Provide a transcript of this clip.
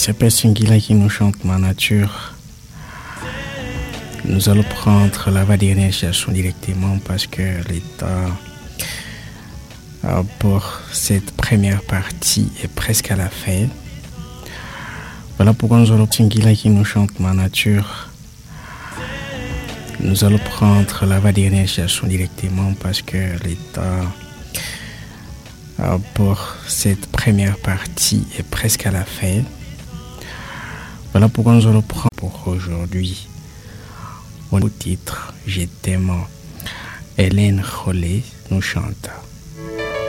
c'est Persingila qui nous chante Ma Nature. Nous allons prendre la dernière chanson directement parce que l'État, pour cette première partie, est presque à la fin. Voilà pourquoi nous allons Persingila qui nous chante Ma Nature. Nous allons prendre la dernière chanson directement parce que l'État, pour cette première partie, est presque à la fin. Voilà pourquoi nous allons prendre pour aujourd'hui au titre Je t'aime. Hélène Rollet nous chante.